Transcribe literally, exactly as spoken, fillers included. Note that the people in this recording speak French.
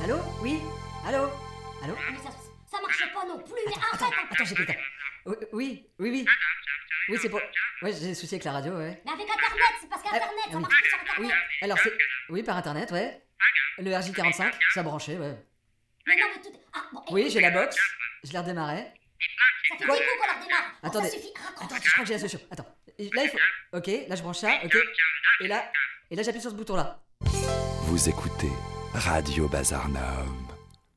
Allô? Oui? Allô? Allô? Mais ça, ça marche pas non plus, mais Attends, arrête. attends, attends, j'ai quelqu'un. Oui, oui, oui, oui. Oui, c'est pour... Ouais, j'ai des soucis avec la radio, ouais. Mais avec internet, c'est parce qu'internet, Ah, ça oui. marche plus sur internet. Oui, alors c'est... Oui, par internet, ouais. Le R J quarante-cinq, ça branché, ouais. Mais non, mais tout. Ah, bon, et- Oui, j'ai la box, je l'ai redémarré. Ça fait Quoi? dix coups qu'on la redémarre. Bon, Attendez. ça suffit, raccroche. Attends, je crois que j'ai la solution. Attends. Et là, il faut... Ok, là, je branche ça, ok. Et là... Et là, j'appuie sur ce bouton-là. Vous écoutez Radio Bazar Nord.